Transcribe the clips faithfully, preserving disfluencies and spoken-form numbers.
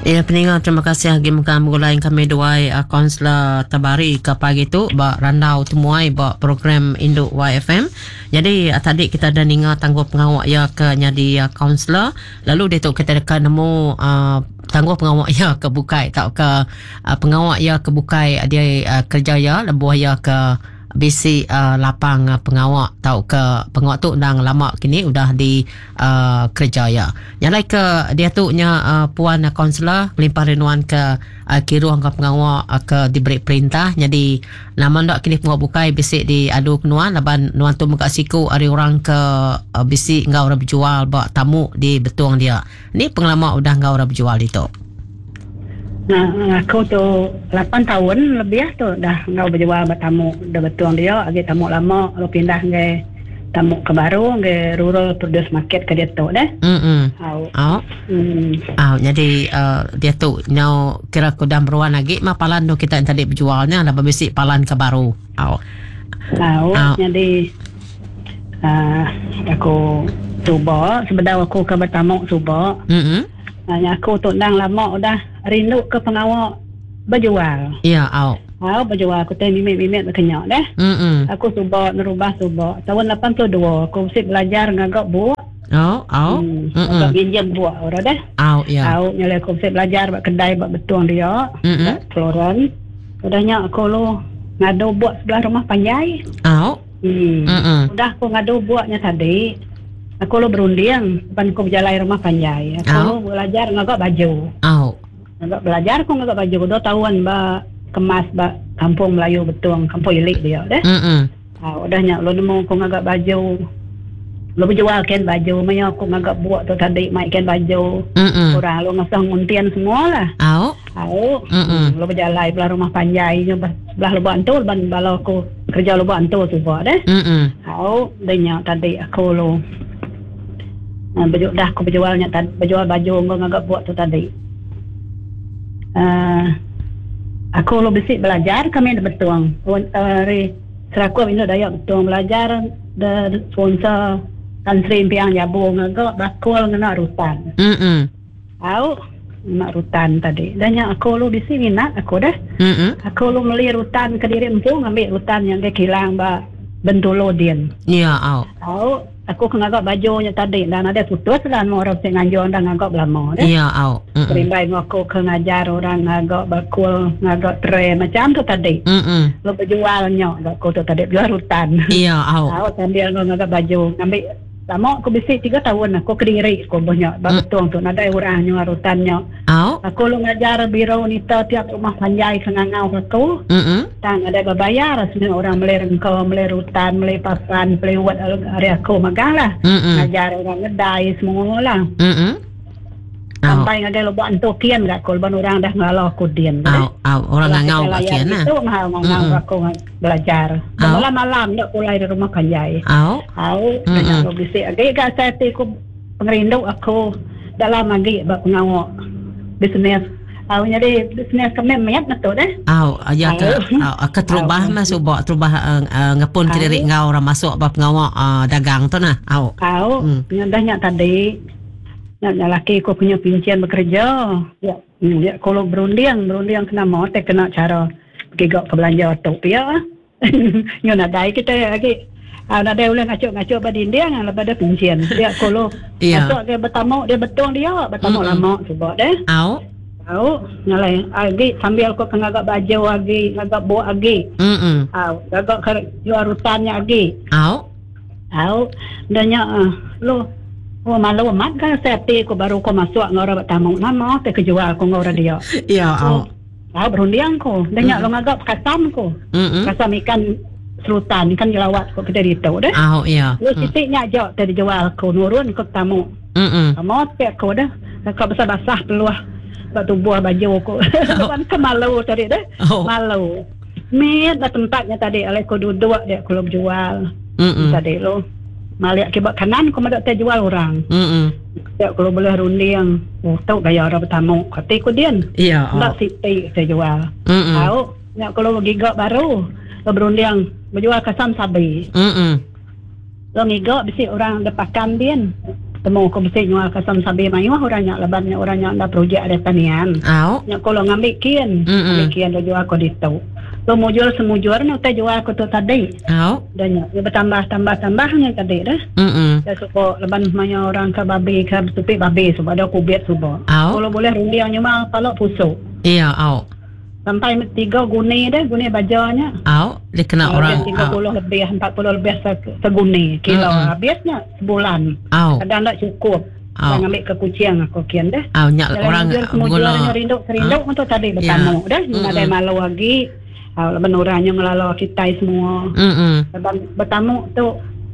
Ya, peninggal terima kasih lagi muka mengulain kami dua uh, kaunselor tabari ke pagi tu bak randau temuai bak program Induk Y F M. Jadi uh, tadi kita dah dengar tangguh pengawak ya ke nyadi uh, kaunselor, lalu dia tu kita dekat nemu uh, tangguh pengawak ya ke bukai tak ke uh, pengawak ya ke bukai dia uh, kerja ya lebuh ya ke bisi uh, lapang uh, pengawak tau ke pengawak tu dah lama kini udah di uh, kerja ya. Yang lain ke dia tu nya uh, puan uh, kaunselor melimpah renuan ke uh, kiruang ke pengawak uh, ke diberi perintah jadi lama ndak kini pengawak bukai bisi di adu kenuan laban nuan tu muka siku ari orang ke uh, bisi ngau orang berjual bak tamu di betuang dia. Ni pengalaman udah ngau orang berjual itu. Nah, aku tu lapan tahun lebih tu dah ngau berjual buat tamu dah betul dia agi tamu lama lo pindah ke tamu ke baru ke rural produce market ke dia tu dah. Hmm. Au. Au. Hmm. Au jadi uh, dia tu nyau kira kudam beruan lagi mah palan tu kita yang tadi berjualnya lah berbisik palan ke baru. Au. Au. Jadi uh, aku cuba sebenarnya aku ke bertamu cuba. Hmm. Hanya aku tu dah lama udah rindu ke pengawak berjual. Ya, au. Au berjual aku tu mimik-mimik berkenyak dah. Hmm. Aku cuba merubah cuba. Tahun lapan puluh dua aku mesti belajar ngagak buat. Oh, au. Hmm. Hmm. Agak pinjam buat orang dah. Au, ya. Au nyala aku mesti belajar buat kedai buat betuang dia. Hmm. Floran. Udahnya aku lo ngadu buat sebelah rumah Panjai. Au. Hmm. Hmm. Udah aku ngadu buatnya tadi. Aku lo berunding depan aku berjalan rumah Panjai. Aku Au. lo belajar ngagak baju. Au. Ngagak belajar aku ngagak baju. Dua tahun ba kemas ba kampung Melayu betuang kampung Ilik dia dah. Hmm. Ah udahnya lo nemu aku ngagak baju. Lo berjual kan baju, maya aku ngagak buat tu tadi mai kan baju. Hmm. Orang lo ngasah nguntian semua lah. Au. Au. Hmm. Lo berjalan belah rumah Panjai belah lo bantu ban bala aku kerja lo bantu tu buat dah. Hmm. Au denya tadi aku lo Uh, baju dah aku berjualnya tadi berjual baju aku ngagak buat tu tadi. Uh, aku lo besi belajar kami ada betuang. Hari uh, seraku ini dah betuang belajar the sponsor country piang jabu ngagak bakul ngena rutan. Hmm. Au nak rutan tadi. Danya aku lo besi minat aku dah. Hmm. Aku lo beli rutan ke diri empung ambil rutan yang ke kilang ba Bentolo Din. Ya, au. Au aku ngagak bajunya tadi dan ada putus lah orang yang ngajar dan ngagak lama dah. Ya, au. Perimbai aku ke ngajar orang ngagak bakul, ngagak tray macam tu tadi. Hmm. Lo berjualnya aku tu tadi jual rutan. Ya, au. Au sambil ngagak baju ngambil lama aku besi tiga tahun aku kediri aku banyak betul tu nada orangnya rutannya. Au. Aku lo ngajar biro nita tiap rumah Panjai kengangau aku. Hmm. Tang ada berbayar semua orang beli rengkau, beli rutan, beli papan, beli buat hari aku magalah. Hmm. Ngajar orang ngedai semua lah. Hmm. Sampai ngada lo buat antokian gak kol ban orang dah ngalau aku dian. Au, au, orang ngangau kat kian nah. Itu mahal ngangau aku belajar. Malam-malam nak pulai di rumah Panjai. Au. Au, dan aku bisi agak gak saya aku pengerindu aku dalam lagi bab pengawak bisnes. Au jadi bisnes kami mayat na to dah. Au, aja ke au ke terubah masuk bawa terubah ngapun kiri ngau orang masuk bab pengawak dagang tu nah. Au. Au, nyandahnya tadi nak laki aku punya pincian bekerja. Ya, ya kalau berunding, berunding kena mau teh kena cara pergi ke belanja tu ya. Yo nak dai kita lagi. Ah nak dai ulang ngacuk-ngacuk badinding lepas ada pincian. Dia kalau masuk dia bertamu dia betul dia bertamu lama sebab deh. Au. Au, nyalai lagi sambil aku ngagak baju lagi, ngagak buat lagi. Hmm. Au, ngagak jual rutannya lagi. Au. Au, danya lo oh malu amat kan saya aku baru aku masuk ngora bertamu nama te kejual aku ngora dia. Ya, au. Au berundiang ko. Danya lo ngagak kasam ko. Hmm. Kasam ikan serutan ikan jelawat ko kita itu dah. Au, ya. Lo sitiknya aja tadi jual ko nurun ko tamu. Hmm. Kamu te ko dah. Kau basah-basah peluah batu buah baju ko. Kan kemalu tadi dah. Malu. Mit dah tempatnya tadi alai ko duduk dia kalau jual. Hmm. Tadi lo malik kibak kanan ko madak teh jual orang. Hmm. Ya kalau boleh runding, oh tahu gaya orang bertamu. Kata ko dian. Ya. Tak siti teh jual. Hmm. Tahu, ya kalau gigak baru, lo berunding berjual kasam sabi. Hmm. Lo gigak bisi orang depakan dian. temu ko mesti nyual kasam sabi mayuh orangnya lebannya orangnya ada projek ada tanian. Au. Nya kalau ngambil kian, ngambil kian do jual ko ditu. Lo mau jual semujur ni utai jual ko tu tadi. Au. Dan nya bertambah tambah tambahnya tadi dah. Mm. Ya supo leban maya orang ke babi ke supik babi supo ada kubet supo. Au. Kalau boleh rundiang nyuma kalau pusuk. Iya, au. Sampai tiga guni dah, guni bajarnya. Au, dia kena orang. tiga puluh lebih, empat puluh lebih se- seguni kilo. Mm-mm. Habisnya sebulan. Au. Kadang tak cukup. Au. Saya ambil ke kucing aku kian dah. Au, nyak Jalan orang jual semua gula. jualnya rinduk serinduk Ha? untuk tadi Ya. bertamu dah. Mm-mm. Ada malu lagi. Au, leban orangnya ngelalau kita semua. Mm. Leban bertamu tu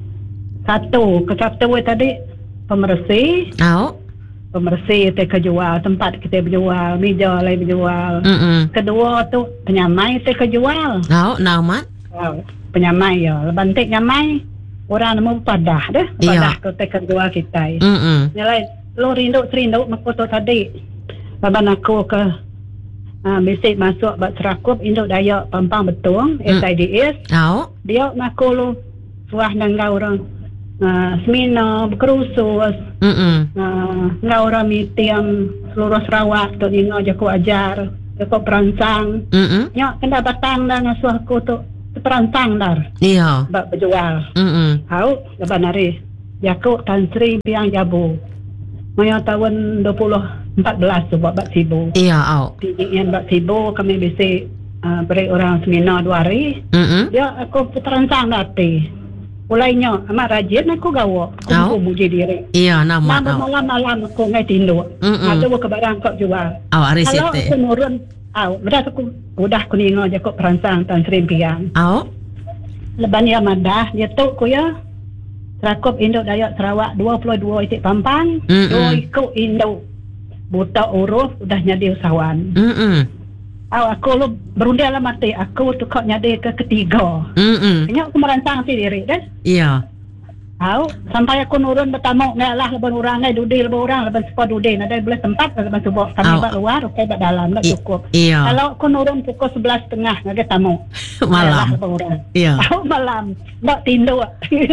satu, ke satu tadi pemersih. Au. Pemersih kita kejual, tempat kita berjual, meja lain berjual. Mm. Kedua tu penyamai kita kejual. Au, naumat. Wow, penyamai ya. Leban tek nyamai orang nemu padah dah. Iya. Padah tu tek kejual kita. Mm. Nyalai lo rinduk serinduk mak tu tadi. Leban aku ke uh, bisik masuk bak serakup induk Dayak Pampang Betung, Mm. S I D S. Au. Dia nak lo suah dengan orang uh, seminar berkerusus. Mm. uh, ngau orang meeting seluruh Sarawak tu ingat je aku ajar. Aku perancang. Mm. Nya kena batang dah ngasuh aku tu perancang dah. Iya. Bak berjual. Mm. Hau leban hari. Yakuk Tan Sri Piang Jabu. Maya tahun dua ribu empat belas tu buat bak sibu. Iya, au. Yang bak sibu kami bisik uh, beri orang seminar dua hari. Mm. Dia aku perancang dati. Mulainya amat rajin aku gawa. Au. Aku muji diri. Iya, nama Malam au. malam aku ngai tinduk. Mm-mm. Ada ke barang kau jual. Au, ari Kalau sete. aku nurun, au, beras aku udah aku ningo je kok perancang Tan Sri Piang. Au. Leban dia madah, dia tok ku ya. Serakup Induk Dayak Sarawak dua puluh dua itik Pampang, Mm-mm. dua ikut Induk. Buta huruf udah nyadi usahawan. Mm. Au aku lu berundi lah mati, aku tu kok nyadi ke ketiga. Mm. Kena aku merancang si diri dah. Iya. Au, sampai aku nurun bertamu ngai lah leban orang ngai dudi leban orang leban sepa dudi ada boleh tempat leban subok kami Au. bak luar okey bak dalam tak I- cukup. Iya. Kalau aku nurun pukul sebelas tiga puluh ngai tamu. Malam. Leban orang. Iya. Au malam. Nak tinduk.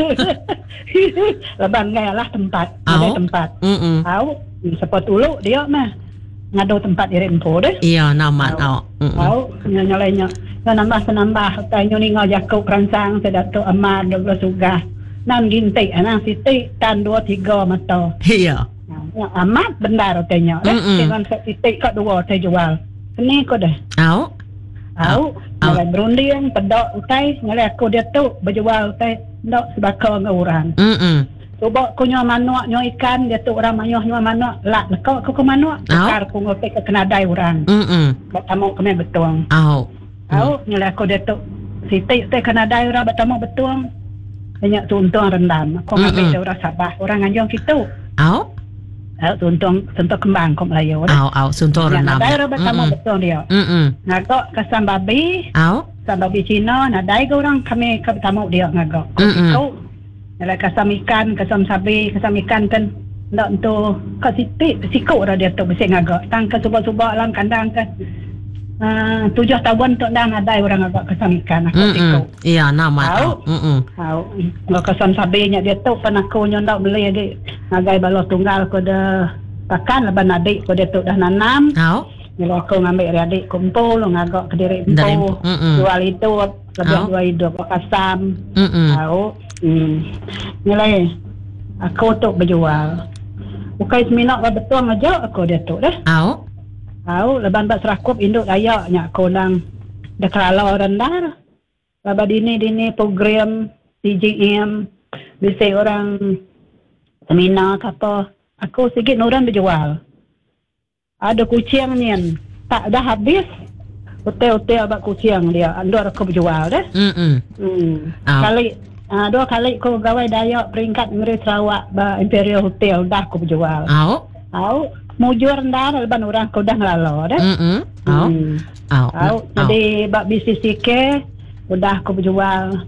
Leban ngai lah tempat. Ada Au. tempat. Mm. Au, sepa tulu dia mah. Ngado tempat di rempo deh. Iya, nama au. Mm. Au, nyalainya. Nambah senambah tanya ningo jakau perancang sedato aman dua sugah. Nan gintik anang sitik tan dua tiga mata. Iya. Ya, amat benar tanya. Mm-mm. Dengan sitik kat dua saya jual. Sini ko dah. Au. Au, Au. ngalai berunding pedok utai ngalai aku dia tu berjual utai ndok sebakar dengan orang. Mm. Cuba ku nyua manuak nyua ikan dia tu orang mayuh nyua manuak lak lekau aku ke manuak. Au. Bekar ku ngotek ke kenadai orang. Mm. Bertamu kami betuang. Au. Au, ngalai aku dia tu sitik utai kenadai orang bertamu betuang. Banyak tuntung rendam. Aku ngambil Mm-mm. dia orang Sabah. Orang Anjong kita. Au. Au, tuntung tuntung kembang kau Melayu. Au, au, suntuk rendam. Nadai orang bertamu Mm. betul dia. Mm. Ngagak kesam babi. Au. Kesam babi Cina. Nadai ke orang kami ke bertamu dia ngagak. Mm-mm. Kau. Nalai kesam ikan. Kesam sabi. Kesam ikan kan. Nak tu. Kau sitik. Sikuk orang dia tu. Bersih ngagak. Tang ke subak-subak dalam kandang ke. Uh, tujuh tahun tu dah nadai orang agak kesam ikan. Aku sikuk. Mm. Iya, nama Au. au. Mm. Tahu, kalau kesan sabinya dia tu pan aku nyondak beli lagi. Ngagai balos tunggal ko dah pakan leban adik ko dia tu dah nanam. Au. Bila aku ngambil adik kumpul ngagak ke diri Dari empu. mm. Jual itu lebih Au. dua hidup kasam. Mm. Tahu. Hmm. Nilai aku tu berjual. Bukai seminak betul aja aku dia tu dah. Au. Tahu leban bak serakup induk Dayaknya aku nang dah kelala rendah. Lepas dini-dini program T J M bisa orang seminar ke apa. Aku sikit orang berjual. Ada kucing ni tak dah habis. Hotel-hotel abang kucing dia. Andor aku berjual dah. Mm. Hmm. Oh. Kali uh, dua kali aku gawai Dayak peringkat Negeri Sarawak ba Imperial Hotel dah aku berjual. Au. Au mujur dah leban orang aku dah ngelala dah. Mm. Au. Hmm. Au. Au jadi bak bisnis sikit udah aku berjual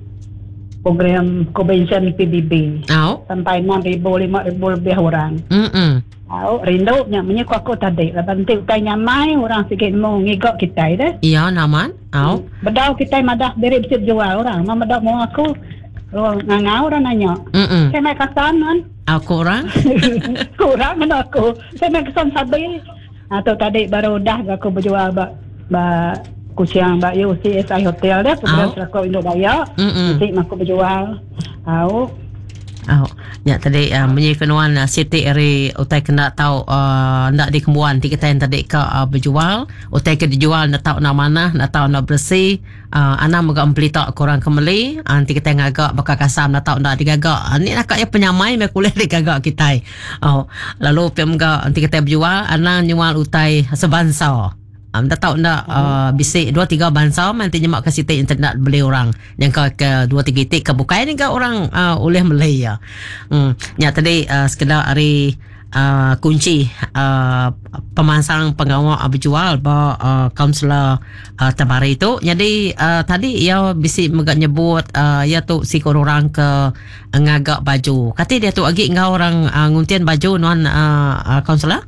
program convention P B B Au. sampai enam ribu lima ribu lebih orang. Mm. Au rindu nya menyek aku tadi lah bantu utai nyamai orang sikit mau ngigok kita dah. Iya, naman. Au. Bedau kita madah beri bisip jual orang. Mama dak mau aku oh, ngangau orang nanya. Mm. Saya mai kasanan. Aku orang. Kurang mana aku. Saya main kesan sabi. Atau tadi baru dah aku berjual bak bak kucing bak U C S I Hotel dah. Kemudian selaku Indo Dayak. Jadi aku berjual. Tahu. Oh, ya tadi uh, menyi kenuan uh, Siti eri utai kena tahu uh, nak di kembuan ti kita yang tadi ke uh, berjual utai ke dijual nak tahu nak mana nak tahu nak bersih uh, ana mogak membeli tak kurang kemeli anti kita ngagak bakal kasam nak tahu nak digagak uh, ni nak ya penyamai me kuliah digagak kita oh lalu pemga anti kita berjual ana nyual utai sebansa. Um, dah tahu nak uh, bisik dua tiga bansa nanti nyemak ke Siti internet beli orang yang ke, ke dua tiga titik ke bukai ni ke orang uh, oleh Melay ya. Hmm, ya tadi uh, sekedar hari uh, kunci uh, pemansang pengawal uh, berjual ba uh, kaunselor uh, Tabari itu. Jadi uh, tadi ya bisik megak nyebut uh, ya tu si orang ke ngagak baju. Kata dia tu agi ngau orang uh, nguntian baju nuan uh, uh, kaunselor.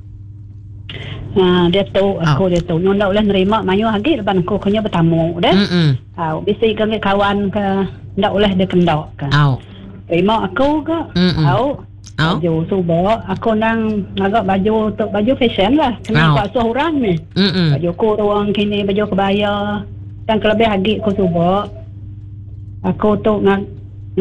Ha, dia tahu aku oh. dia tahu nunda boleh nerima mayu lagi depan aku kena bertamu dah. Hmm. Ha, bisi ke kawan ke ndak boleh dia kendak ke. Oh. Terima aku ke. Tahu. Oh. Baju subak aku nang agak baju untuk baju fashion lah. Kena buat oh. seorang ni. Mm-mm. Baju kurung kini baju kebaya dan kelebih lagi aku subak. Aku tu ngag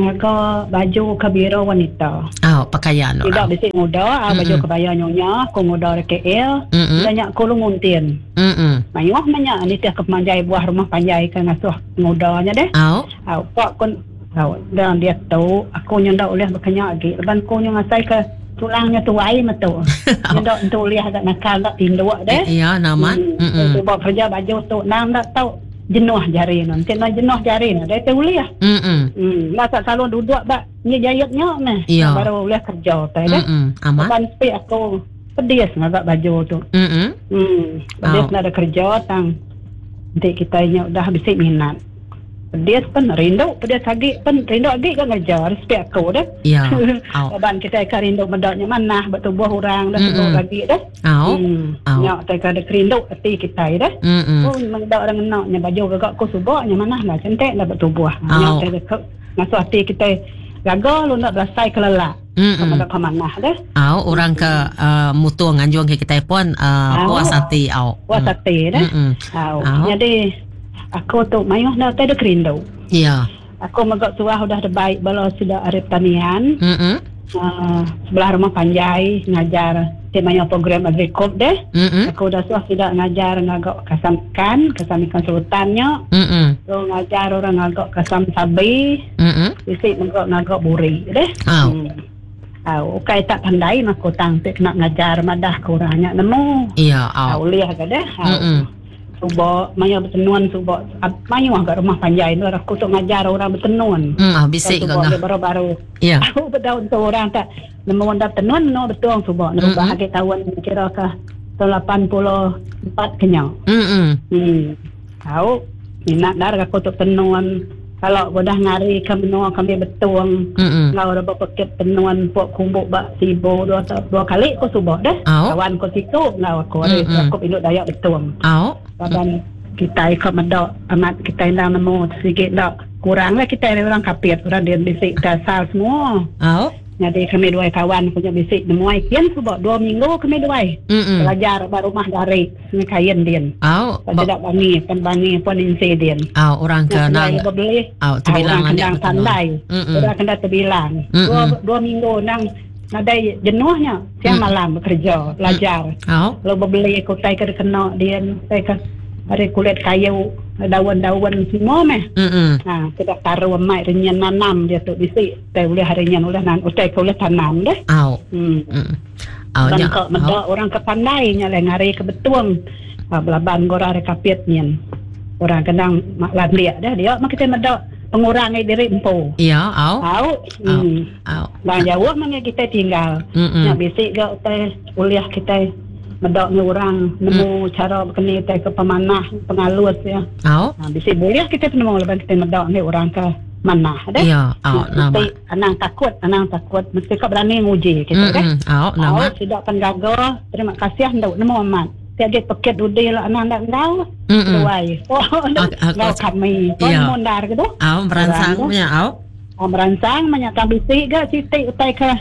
ngaga baju kabira wanita. Oh, pakaian. Tidak oh. bisi muda, ah, baju kebaya nyonya, aku muda K L. Banyak aku lunguntin. Hmm. Mayuh banyak ni tiap kemanjai buah rumah panjai kan ngasuh mudanya deh. Oh. Ah, pak kon tahu dan dia tahu aku nyenda oleh berkenyak lagi. Leban ko nya ngasai ke tulangnya tuai metu. Nyenda untuk lihat agak nakal tak tinduk deh. Iya, nama. Hmm. Buat kerja baju tu nang tak tahu jenuh jari non kena jenuh jari non dia tahu liah hmm hmm masa kalau duduk bak ni jayatnya meh baru boleh kerja teh dah aman kan pi aku pedis ngagak baju tu hmm hmm pedis nak ada kerja tang nanti kita nya dah bisa minat pedis pun rindu pedis lagi pun rindu lagi kan kerja respect aku dah ya ban kita ka rindu medaknya mana bertubuh orang dah tu lagi dah au nya kita ada rindu hati kita dah oh mendak orang naknya baju gagak ku subaknya mana lah cantik dah bertubuh nya kita ngasuh hati kita gagal lu nak belasai kelelak kepada pemanah dah au orang ke uh, mutu nganjung ke kita pun uh, puas hati au puas hati dah au jadi aku tu mayuh nak ada kerindu. Ya. Aku megak suah sudah ada baik bala sudah arif tanian. Hmm. Uh, sebelah rumah Panjai ngajar temanya program agrikop deh. Mm-hmm. Aku dah suah sudah ngajar ngagak kasam ikan, kasam ikan sultannya. Hmm. So ngajar orang ngagak kasam sabi. Hmm. Isi megak ngagak buri deh. Oh. Hmm. Au, kai tak pandai aku tang tek nak ngajar madah kurangnya nemu. Iya, au. Au liah ke deh. Hmm. Subak, maya bertenuan subak. Maya agak rumah Panjai tu aku tu ngajar orang bertenuan. Hmm, ah bisik ke ngah. Baru-baru. Ya. Aku berdaun tu orang tak nemu dah tenuan no betul subak. Nak bahagi tahun kira ke lapan puluh empat kenya. Hmm. Hmm. Tahu minat dar aku tu tenuan. Kalau bodah ngari ke menua kami betuang. Kalau dah berpekit tenuan pok kumbuk bak sibo dua dua kali aku subak dah. Kawan aku situ ngau aku ada aku induk Dayak betuang. Au. Dan kita ikut medok amat kita yang nemu sedikit dak kurang lah kita ni orang kapit orang dia bisik dasar semua. Oh. Jadi kami dua kawan punya bisik nemu kian sebab dua minggu kami dua belajar baru rumah dari sini kain dia. Oh. Tidak bangi pun bangi pun insi dia. Oh orang kenang. Oh terbilang orang pandai. Orang kena terbilang. Dua dua minggu nang ada jenuhnya siang mm. malam bekerja belajar. Oh. Lalu beli kutai ke kena dia saya ke ada kulit kayu daun-daun semua meh. Hmm. Ha kita taruh mai renyan nanam dia tu bisi tai boleh harinya boleh nan utai boleh tanam deh. Au. Hmm. Hmm. Au nya orang kepandai nya le ngari ke betuang. Ha belaban gora re kapit nyen. Orang kenang mak landia dah dia mak kita medak pengurangi diri empu. Ya, au. Au. Hmm. Au. Bang jauh mana kita tinggal. Nak bisik ke utai kuliah kita medak ni orang nemu mm. cara berkeni ke pemanah pengalus ya. Au. Ha bisik boleh kita nemu lepas kita medak ni orang ke manah dah. Ya, au nama. Anang takut, anang takut mesti kau berani nguji kita dah. Au nama. Au tidak pan gagal. Terima kasih ndak nemu amat. Tiada paket dudil lah anak ndak tahu. Duai. Oh, ngau kami. Kau mondar gitu. Au merangsang punya au. Au merangsang banyak tak bisik ke siti utai ke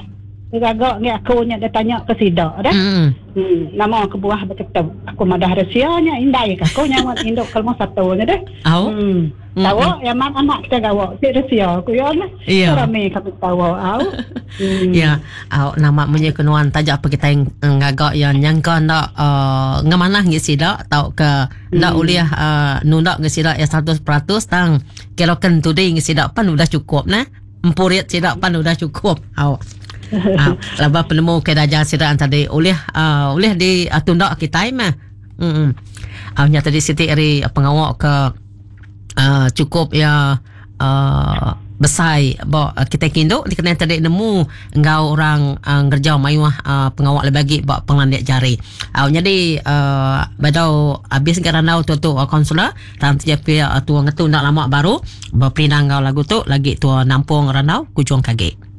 Dia agak ngi aku nya dia tanya ke sidak dah. Hmm. Hmm, nama aku buah berkata aku madah rahsianya indai ka aku nyaman induk kalmo satu nya dah. Au. Hmm. Mm-mm. Tahu yang mak anak kita gawa si rahsia aku ya lah. Iya. Rame kami tahu au. Hmm. Ya, au nama punya kenuan tajak apa kita yang ngagak yang nyangka nak uh, ngamanah ngi sida tau ke nak Hmm. uliah uh, nundak ngi sida ya seratus peratus tang kelokan tu ding ngi sida pan udah cukup nah. Empuriat sida pan udah cukup. Au. Ah, laba penemu ke dajar sida tadi oleh uh, oleh di uh, tundak kita mah. Hmm. Ah nya tadi Siti eri pengawak ke uh, cukup ya uh, besai ba uh, kita kinduk dikena tadi nemu engau orang uh, ngerja mayuah uh, pengawak le bagi ba pengandik jari. Ah uh, jadi uh, badau habis garanau tu tu uh, konsular tam dia pia uh, tu ngetu nak lama baru ba pinang lagu tu lagi tu nampung ranau kujung kage.